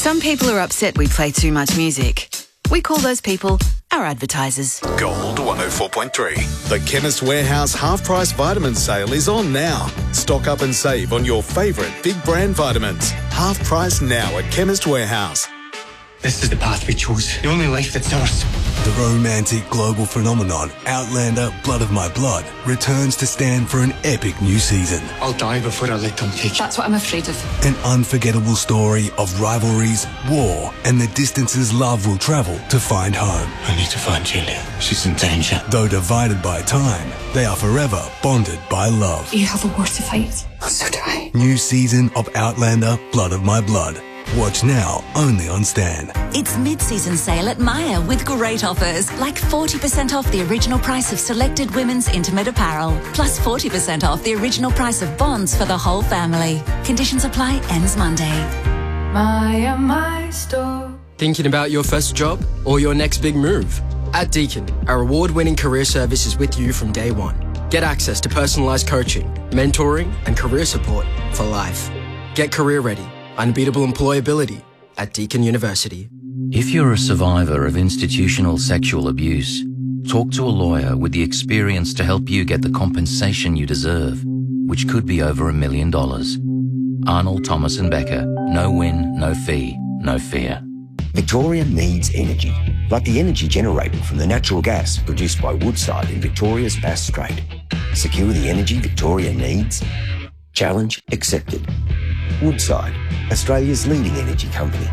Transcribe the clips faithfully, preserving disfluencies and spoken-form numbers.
Some people are upset we play too much music. We call those people our advertisers. Gold one oh four point three. The Chemist Warehouse half-price vitamin sale is on now. Stock up and save on your favourite big brand vitamins. Half price now at Chemist Warehouse. This is the path we chose. The only life that's ours. The romantic global phenomenon, Outlander, Blood of My Blood, returns to stand for an epic new season. I'll die before I let them take it. That's what I'm afraid of. An unforgettable story of rivalries, war, and the distances love will travel to find home. I need to find Julia. She's in danger. Though divided by time, they are forever bonded by love. You have a war to fight. So do I. New season of Outlander, Blood of My Blood. Watch now, only on Stan. It's mid-season sale at Myer with great offers, like forty percent off the original price of selected women's intimate apparel, plus forty percent off the original price of bonds for the whole family. Conditions apply, ends Monday. Myer, my store. Thinking about your first job or your next big move? At Deakin, our award-winning career service is with you from day one. Get access to personalised coaching, mentoring and career support for life. Get career ready. Unbeatable employability at Deakin University. If you're a survivor of institutional sexual abuse, talk to a lawyer with the experience to help you get the compensation you deserve, which could be over a million dollars. Arnold, Thomas and Becker. No win, no fee, no fear. Victoria needs energy, like the energy generated from the natural gas produced by Woodside in Victoria's Bass Strait. Secure the energy Victoria needs? Challenge accepted. Woodside, Australia's leading energy company.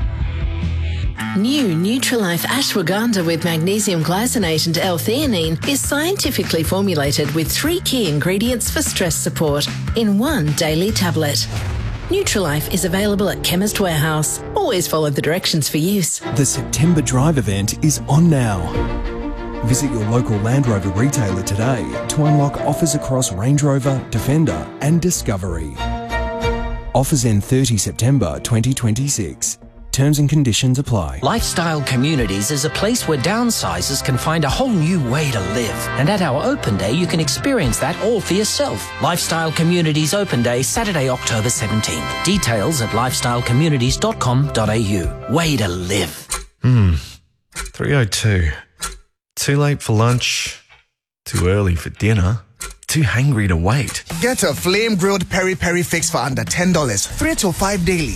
New Nutrilife Ashwagandha with magnesium glycinate and L-theanine is scientifically formulated with three key ingredients for stress support in one daily tablet. Nutrilife is available at Chemist Warehouse. Always follow the directions for use. The September Drive event is on now. Visit your local Land Rover retailer today to unlock offers across Range Rover, Defender and Discovery. Offers end thirtieth September twenty twenty-six. Terms and conditions apply. Lifestyle Communities is a place where downsizers can find a whole new way to live. And at our open day, you can experience that all for yourself. Lifestyle Communities Open Day, Saturday, October seventeenth. Details at lifestyle communities dot com dot a u. Way to live. Hmm. three oh two. Too late for lunch. Too early for dinner. Too hungry to wait. Get a flame-grilled peri-peri fix for under ten dollars. Three till five daily.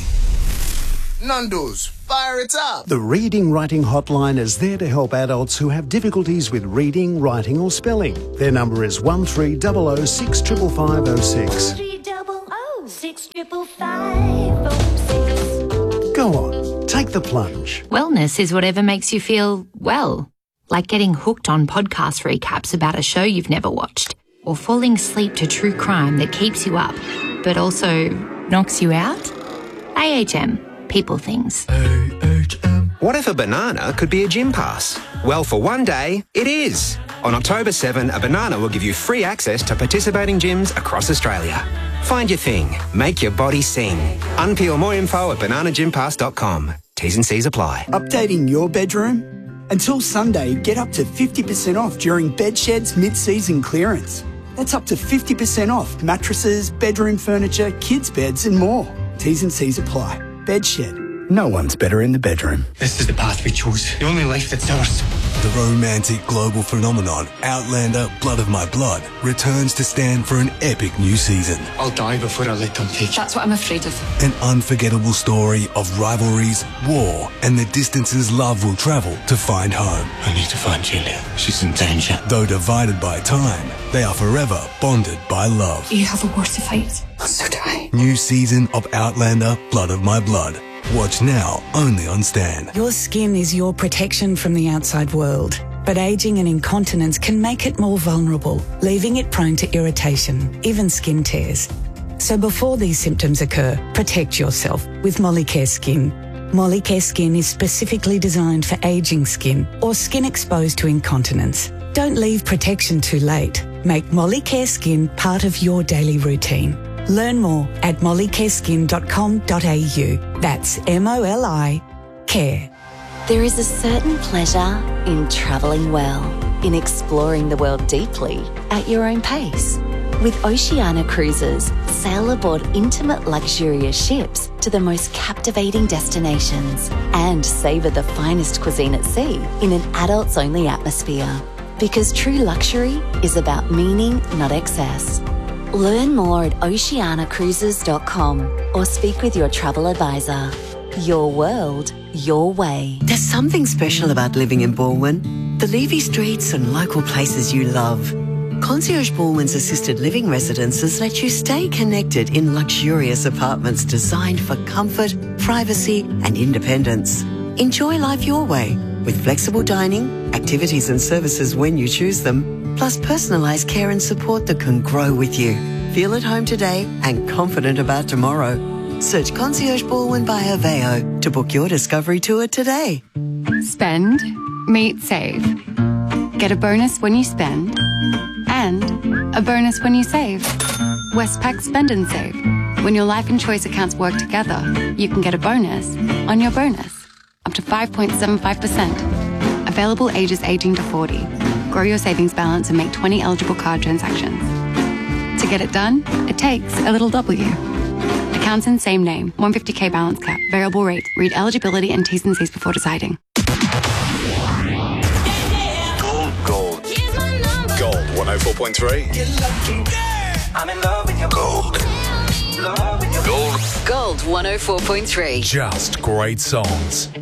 Nando's, fire it up. The Reading Writing Hotline is there to help adults who have difficulties with reading, writing or spelling. Their number is one three zero zero six five five five zero six. three zero zero six five five five zero six. Go on, take the plunge. Wellness is whatever makes you feel well. Like getting hooked on podcast recaps about a show you've never watched. Or falling asleep to true crime that keeps you up, but also knocks you out? A H M. People things. A H M. What if a banana could be a gym pass? Well, for one day, it is. On October seventh, a banana will give you free access to participating gyms across Australia. Find your thing. Make your body sing. Unpeel more info at banana gym pass dot com. T's and C's apply. Updating your bedroom? Until Sunday, get up to fifty percent off during Bedshed's mid-season clearance. That's up to fifty percent off mattresses, bedroom furniture, kids' beds and more. T's and C's apply. Bedshed. No one's better in the bedroom. This is the path we chose. The only life that's ours. The romantic global phenomenon, Outlander, Blood of My Blood, returns to stand for an epic new season. I'll die before I let them take it. That's what I'm afraid of. An unforgettable story of rivalries, war, and the distances love will travel to find home. I need to find Julia. She's in danger. Though divided by time, they are forever bonded by love. You have a war to fight. So do I. New season of Outlander, Blood of My Blood. Watch now, only on Stan. Your skin is your protection from the outside world, but ageing and incontinence can make it more vulnerable, leaving it prone to irritation, even skin tears. So before these symptoms occur, protect yourself with Molicare Skin. Molicare Skin is specifically designed for ageing skin or skin exposed to incontinence. Don't leave protection too late. Make Molicare Skin part of your daily routine. Learn more at molicare skin dot com dot a u. That's M O L I care. There is a certain pleasure in travelling well, in exploring the world deeply at your own pace. With Oceania Cruises, sail aboard intimate, luxurious ships to the most captivating destinations and savour the finest cuisine at sea in an adults-only atmosphere. Because true luxury is about meaning, not excess. Learn more at oceania cruises dot com or speak with your travel advisor. Your world, your way. There's something special about living in Balwyn. The leafy streets and local places you love. Concierge Balwyn's assisted living residences let you stay connected in luxurious apartments designed for comfort, privacy and independence. Enjoy life your way with flexible dining, activities and services when you choose them, plus personalised care and support that can grow with you. Feel at home today and confident about tomorrow. Search Concierge Balwyn by Aveo to book your discovery tour today. Spend, meet, save. Get a bonus when you spend and a bonus when you save. Westpac Spend and Save. When your life and choice accounts work together, you can get a bonus on your bonus, up to five point seven five percent. Available ages eighteen to forty. Grow your savings balance and make twenty eligible card transactions. To get it done, it takes a little W. Accounts in same name, one hundred fifty K balance cap, variable rate. Read eligibility and T's and C's before deciding. Gold, gold. Gold one oh four point three. I'm in love with your gold. Gold. Gold. Gold one oh four point three. Just great songs.